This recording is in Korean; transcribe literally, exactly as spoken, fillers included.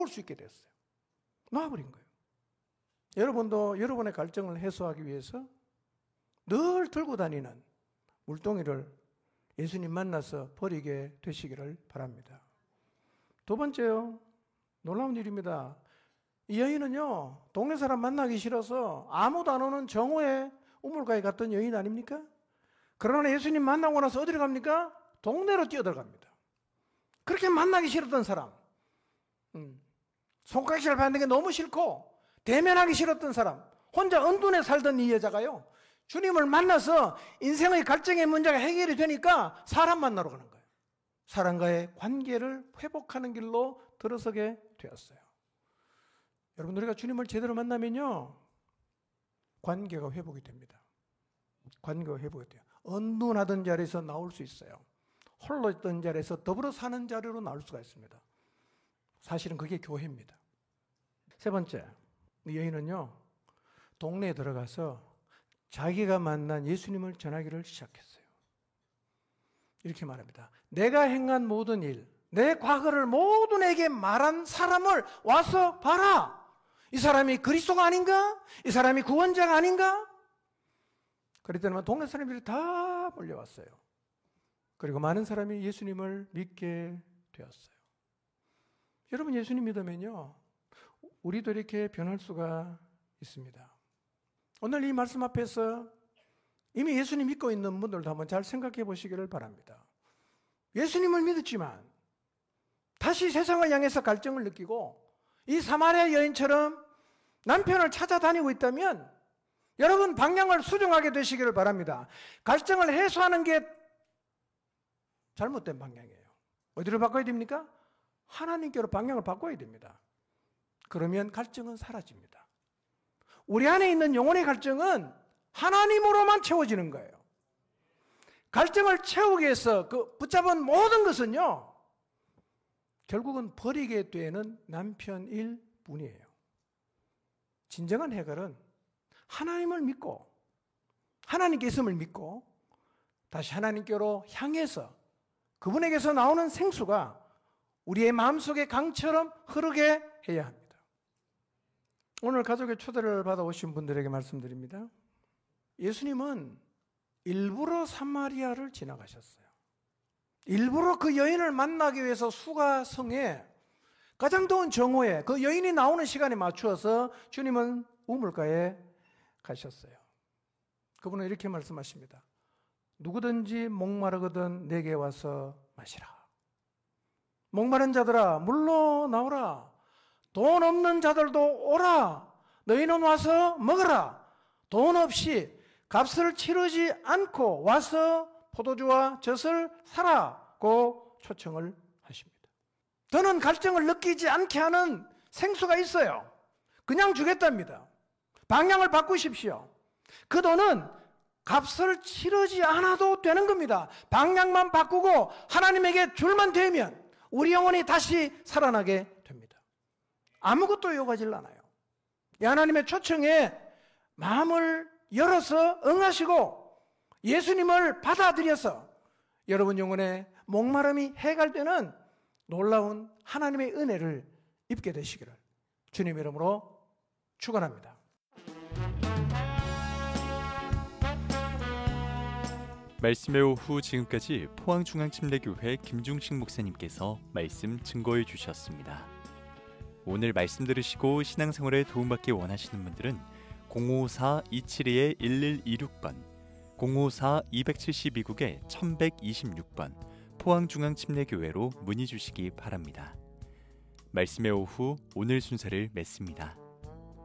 볼 수 있게 됐어요. 놔버린 거예요. 여러분도 여러분의 갈증을 해소하기 위해서 늘 들고 다니는 물동이를 예수님 만나서 버리게 되시기를 바랍니다. 두 번째요, 놀라운 일입니다. 이 여인은요, 동네 사람 만나기 싫어서 아무도 안 오는 정오에 우물가에 갔던 여인 아닙니까? 그러나 예수님 만나고 나서 어디로 갑니까? 동네로 뛰어들어갑니다. 그렇게 만나기 싫었던 사람, 음, 손가락질 받는 게 너무 싫고 대면하기 싫었던 사람, 혼자 은둔에 살던 이 여자가요, 주님을 만나서 인생의 갈증의 문제가 해결이 되니까 사람 만나러 가는 거예요. 사람과의 관계를 회복하는 길로 들어서게 되었어요. 여러분, 우리가 주님을 제대로 만나면요, 관계가 회복이 됩니다. 관계가 회복이 돼요. 은둔하던 자리에서 나올 수 있어요. 홀로 있던 자리에서 더불어 사는 자리로 나올 수가 있습니다. 사실은 그게 교회입니다. 세 번째, 이 여인은요, 동네에 들어가서 자기가 만난 예수님을 전하기를 시작했어요. 이렇게 말합니다. 내가 행한 모든 일, 내 과거를 모두 내게 말한 사람을 와서 봐라. 이 사람이 그리스도가 아닌가? 이 사람이 구원자가 아닌가? 그랬더니 동네 사람들이 다 몰려왔어요. 그리고 많은 사람이 예수님을 믿게 되었어요. 여러분, 예수님 믿으면요, 우리도 이렇게 변할 수가 있습니다. 오늘 이 말씀 앞에서 이미 예수님 믿고 있는 분들도 한번 잘 생각해 보시기를 바랍니다. 예수님을 믿었지만 다시 세상을 향해서 갈증을 느끼고 이 사마리아 여인처럼 남편을 찾아다니고 있다면 여러분, 방향을 수정하게 되시기를 바랍니다. 갈증을 해소하는 게 잘못된 방향이에요. 어디로 바꿔야 됩니까? 하나님께로 방향을 바꿔야 됩니다. 그러면 갈증은 사라집니다. 우리 안에 있는 영혼의 갈증은 하나님으로만 채워지는 거예요. 갈증을 채우기 위해서 그 붙잡은 모든 것은요, 결국은 버리게 되는 남편일 뿐이에요. 진정한 해결은 하나님을 믿고, 하나님께 있음을 믿고 다시 하나님께로 향해서 그분에게서 나오는 생수가 우리의 마음속의 강처럼 흐르게 해야 합니다. 오늘 가족의 초대를 받아오신 분들에게 말씀드립니다. 예수님은 일부러 사마리아를 지나가셨어요. 일부러 그 여인을 만나기 위해서 수가성에 가장 더운 정오에 그 여인이 나오는 시간에 맞추어서 주님은 우물가에 가셨어요. 그분은 이렇게 말씀하십니다. 누구든지 목마르거든 내게 와서 마시라. 목마른 자들아 물로 나오라. 돈 없는 자들도 오라. 너희는 와서 먹어라. 돈 없이 값을 치르지 않고 와서 포도주와 젖을 사라고 초청을 하십니다. 더는 갈증을 느끼지 않게 하는 생수가 있어요. 그냥 주겠답니다. 방향을 바꾸십시오. 그 돈은 값을 치르지 않아도 되는 겁니다. 방향만 바꾸고 하나님에게 줄만 되면 우리 영혼이 다시 살아나게 됩니다. 아무것도 요구하질 않아요. 이 하나님의 초청에 마음을 열어서 응하시고 예수님을 받아들여서 여러분 영혼의 목마름이 해결되는 놀라운 하나님의 은혜를 입게 되시기를 주님 이름으로 축원합니다. 말씀의 오후, 지금까지 포항중앙침례교회 김중식 목사님께서 말씀 증거해 주셨습니다. 오늘 말씀 들으시고 신앙생활에 도움받기 원하시는 분들은 공오사 이칠이 일일이육 번, 공오사 이칠이 국에 천백이십육 번 포항중앙침례교회로 문의 주시기 바랍니다. 말씀의 오후, 오늘 순서를 맺습니다.